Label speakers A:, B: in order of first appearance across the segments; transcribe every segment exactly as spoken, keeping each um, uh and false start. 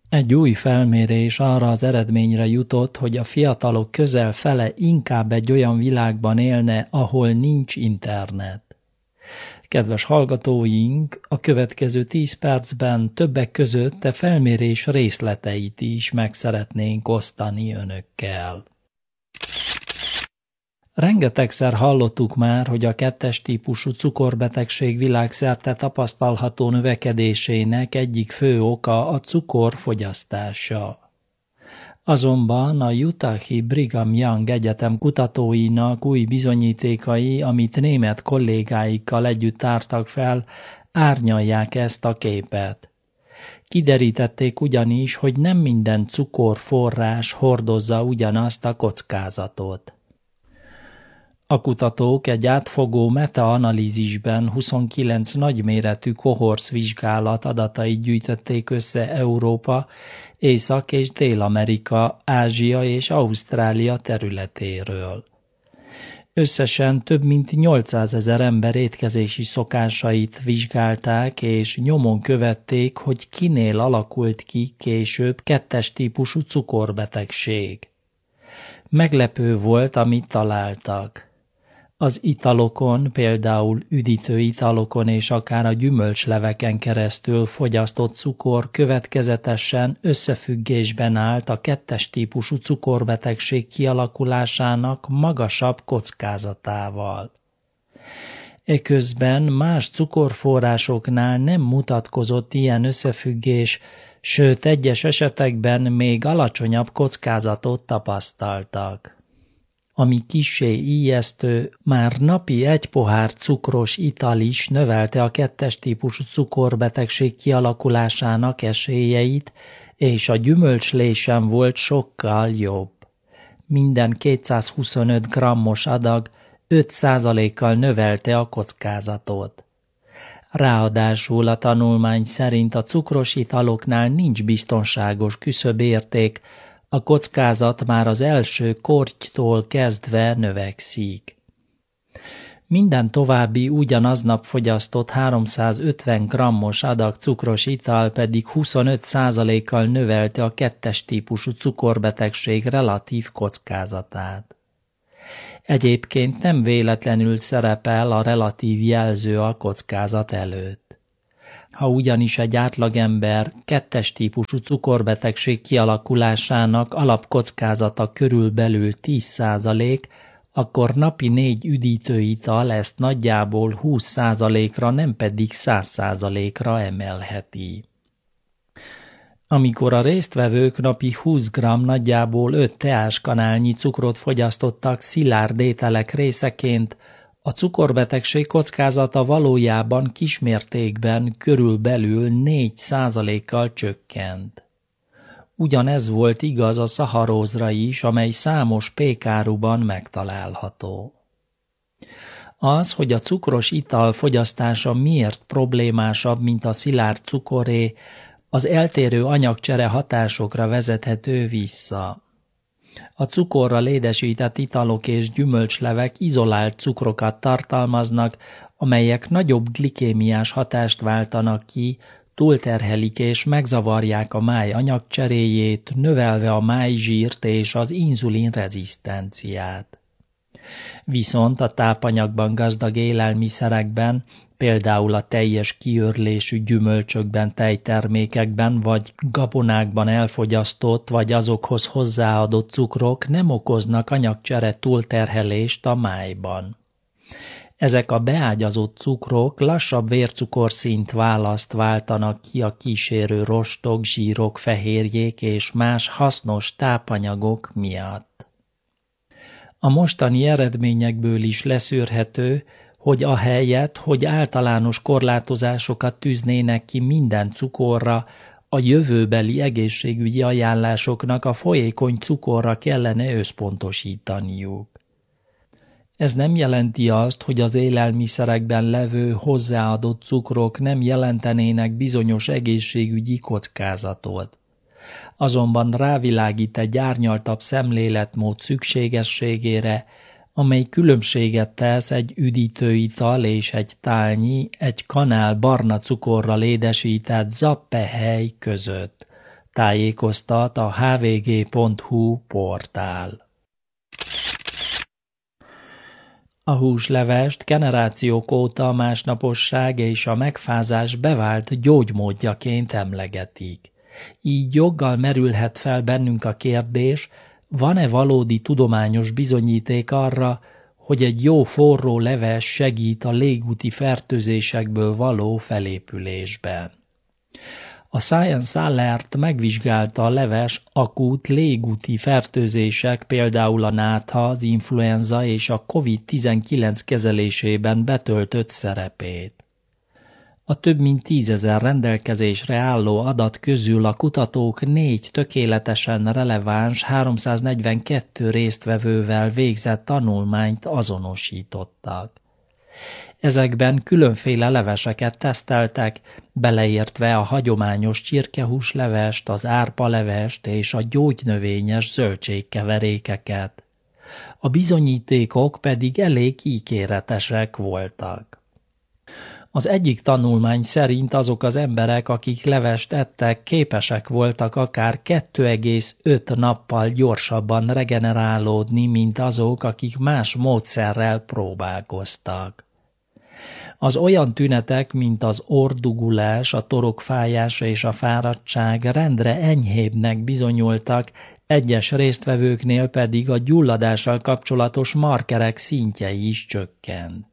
A: Egy új felmérés arra az eredményre jutott, hogy a fiatalok közel fele inkább egy olyan világban élne, ahol nincs internet. Kedves hallgatóink, a következő tíz percben többek között a felmérés részleteit is meg szeretnénk osztani önökkel. Rengetegszer hallottuk már, hogy a kettes típusú cukorbetegség világszerte tapasztalható növekedésének egyik fő oka a cukor fogyasztása. Azonban a Utahi Brigham Young Egyetem kutatóinak új bizonyítékai, amit német kollégáikkal együtt tártak fel, árnyalják ezt a képet. Kiderítették ugyanis, hogy nem minden cukorforrás hordozza ugyanazt a kockázatot. A kutatók egy átfogó metaanalízisben huszonkilenc nagyméretű kohorszvizsgálat adatait gyűjtötték össze Európa, Észak- és Dél-Amerika, Ázsia és Ausztrália területéről. Összesen több mint nyolcszázezer ember étkezési szokásait vizsgálták, és nyomon követték, hogy kinél alakult ki később kettes típusú cukorbetegség. Meglepő volt, amit találtak. Az italokon, például üdítő italokon és akár a gyümölcsleveken keresztül fogyasztott cukor következetesen összefüggésben állt a kettes típusú cukorbetegség kialakulásának magasabb kockázatával. Eközben más cukorforrásoknál nem mutatkozott ilyen összefüggés, sőt egyes esetekben még alacsonyabb kockázatot tapasztaltak. Ami kissé ijesztő, már napi egy pohár cukros ital is növelte a kettes típusú cukorbetegség kialakulásának esélyeit, és a gyümölcslé sem volt sokkal jobb. Minden kétszázhuszonöt grammos adag öt százalékkal növelte a kockázatot. Ráadásul a tanulmány szerint a cukros italoknál nincs biztonságos küszöbérték, a kockázat már az első kortytól kezdve növekszik. Minden további ugyanaznap fogyasztott háromszázötven grammos adag cukros ital pedig huszonöt százalékkal növelte a kettes típusú cukorbetegség relatív kockázatát. Egyébként nem véletlenül szerepel a relatív jelző a kockázat előtt. Ha ugyanis egy átlagember kettes típusú cukorbetegség kialakulásának alapkockázata körülbelül tíz százalék, akkor napi négy üdítőital ezt nagyjából húsz százalékra, nem pedig száz százalékra emelheti. Amikor a résztvevők napi húsz gramm, nagyjából öt teáskanálnyi cukrot fogyasztottak szilárd ételek részeként, a cukorbetegség kockázata valójában kismértékben körülbelül négy százalékkal csökkent. Ugyanez volt igaz a szacharózra is, amely számos pékáruban megtalálható. Az, hogy a cukros ital fogyasztása miért problémásabb, mint a szilárd cukoré, az eltérő anyagcsere hatásokra vezethető vissza. A cukorral édesített italok és gyümölcslevek izolált cukrokat tartalmaznak, amelyek nagyobb glikémiás hatást váltanak ki, túlterhelik és megzavarják a máj anyagcseréjét, növelve a májzsírt és az inzulin rezisztenciát. Viszont a tápanyagban gazdag élelmiszerekben, például a teljes kiőrlésű gyümölcsökben, tejtermékekben vagy gabonákban elfogyasztott vagy azokhoz hozzáadott cukrok nem okoznak anyagcsere túlterhelést a májban. Ezek a beágyazott cukrok lassabb vércukorszint választ váltanak ki a kísérő rostok, zsírok, fehérjék és más hasznos tápanyagok miatt. A mostani eredményekből is leszűrhető, hogy ahelyett, hogy általános korlátozásokat tűznének ki minden cukorra, a jövőbeli egészségügyi ajánlásoknak a folyékony cukorra kellene összpontosítaniuk. Ez nem jelenti azt, hogy az élelmiszerekben levő hozzáadott cukrok nem jelentenének bizonyos egészségügyi kockázatot. Azonban rávilágít egy árnyaltabb szemléletmód szükségességére, amely különbséget tesz egy üdítőital és egy tálnyi, egy kanál barna cukorral édesített zappehely között. tájékoztat a h v g pont h u portál. A húslevest generációk óta a másnaposság és a megfázás bevált gyógymódjaként emlegetik. Így joggal merülhet fel bennünk a kérdés, van-e valódi tudományos bizonyíték arra, hogy egy jó forró leves segít a légúti fertőzésekből való felépülésben. A Science Alert megvizsgálta a leves akut légúti fertőzések, például a nátha, az influenza és a kovid tizenkilenc kezelésében betöltött szerepét. A több mint tízezer rendelkezésre álló adat közül a kutatók négy tökéletesen releváns háromszáznegyvenkettő résztvevővel végzett tanulmányt azonosítottak. Ezekben különféle leveseket teszteltek, beleértve a hagyományos csirkehúslevest, az árpalevest és a gyógynövényes zöldségkeverékeket. A bizonyítékok pedig elég ígéretesek voltak. Az egyik tanulmány szerint azok az emberek, akik levest ettek, képesek voltak akár kettő egész öt nappal gyorsabban regenerálódni, mint azok, akik más módszerrel próbálkoztak. Az olyan tünetek, mint az orrdugulás, a torokfájás és a fáradtság rendre enyhébbnek bizonyultak, egyes résztvevőknél pedig a gyulladással kapcsolatos markerek szintje is csökkent.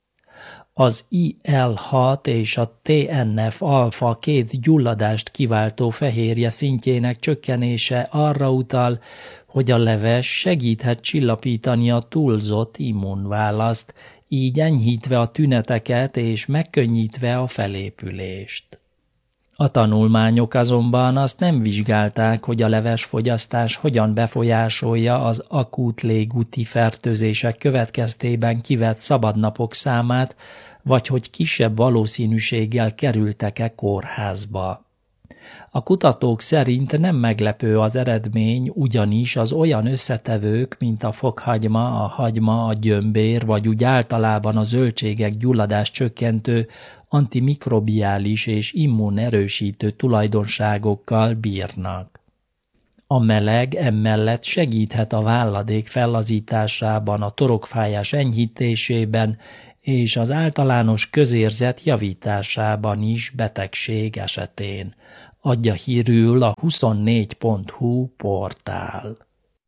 A: Az I L hat és a T N F alfa két gyulladást kiváltó fehérje szintjének csökkenése arra utal, hogy a leves segíthet csillapítani a túlzott immunválaszt, így enyhítve a tüneteket és megkönnyítve a felépülést. A tanulmányok azonban azt nem vizsgálták, hogy a levesfogyasztás hogyan befolyásolja az akut légúti fertőzések következtében kivett szabadnapok számát, vagy hogy kisebb valószínűséggel kerültek-e kórházba. A kutatók szerint nem meglepő az eredmény, ugyanis az olyan összetevők, mint a fokhagyma, a hagyma, a gyömbér, vagy úgy általában a zöldségek gyulladás csökkentő, antimikrobiális és immunerősítő tulajdonságokkal bírnak. A meleg emellett segíthet a válladék fellazításában, a torokfájás enyhítésében és az általános közérzet javításában is betegség esetén. Adja hírül a huszonnégy pont h u portál.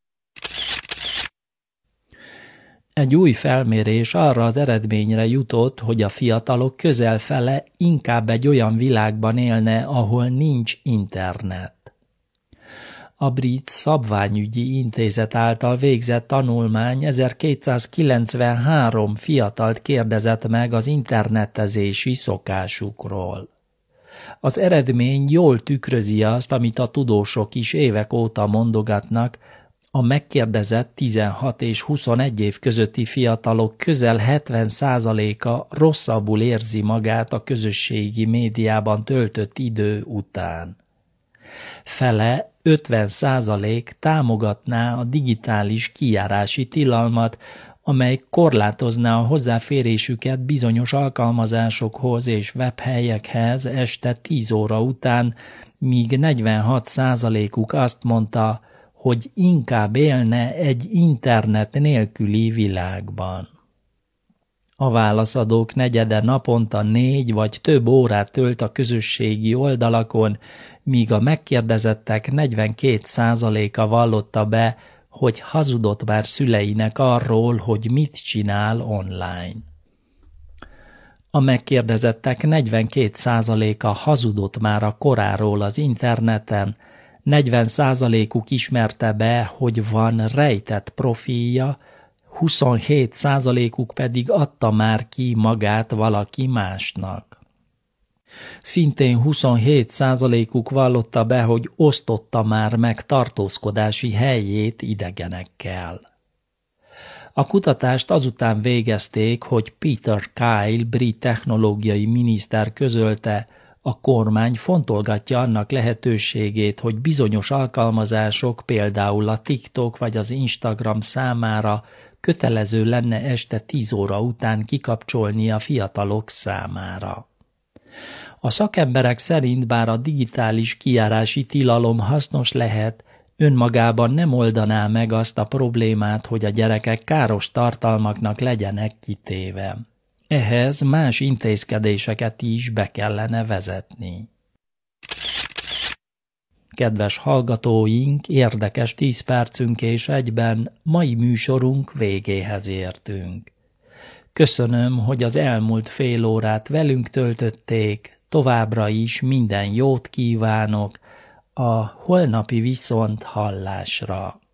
A: Egy új felmérés arra az eredményre jutott, hogy a fiatalok közel fele inkább egy olyan világban élne, ahol nincs internet. A Brit Szabványügyi Intézet által végzett tanulmány ezerkétszázkilencvenhárom fiatalt kérdezett meg az internetezési szokásukról. Az eredmény jól tükrözi azt, amit a tudósok is évek óta mondogatnak, a megkérdezett tizenhat és huszonegy év közötti fiatalok közel hetven százaléka rosszabbul érzi magát a közösségi médiában töltött idő után. Fele, ötven százalék támogatná a digitális kijárási tilalmat, amely korlátozná a hozzáférésüket bizonyos alkalmazásokhoz és webhelyekhez este tíz óra után, míg negyvenhat százalékuk azt mondta, hogy inkább élne egy internet nélküli világban. A válaszadók negyede naponta négy vagy több órát tölt a közösségi oldalakon, míg a megkérdezettek negyvenkét százaléka vallotta be, hogy hazudott már szüleinek arról, hogy mit csinál online. A megkérdezettek negyvenkét százaléka hazudott már a koráról az interneten, negyven százalékuk ismerte be, hogy van rejtett profilja, huszonhét százalékuk pedig adta már ki magát valaki másnak. Szintén huszonhét százalékuk vallotta be, hogy osztotta már meg tartózkodási helyét idegenekkel. A kutatást azután végezték, hogy Peter Kyle brit technológiai miniszter közölte, a kormány fontolgatja annak lehetőségét, hogy bizonyos alkalmazások, például a TikTok vagy az Instagram számára kötelező lenne este tíz óra után kikapcsolni a fiatalok számára. A szakemberek szerint bár a digitális kijárási tilalom hasznos lehet, önmagában nem oldaná meg azt a problémát, hogy a gyerekek káros tartalmaknak legyenek kitéve. Ehhez más intézkedéseket is be kellene vezetni. Kedves hallgatóink, érdekes tíz percünk és egyben mai műsorunk végéhez értünk. Köszönöm, hogy az elmúlt fél órát velünk töltötték, továbbra is minden jót kívánok, a holnapi viszont hallásra.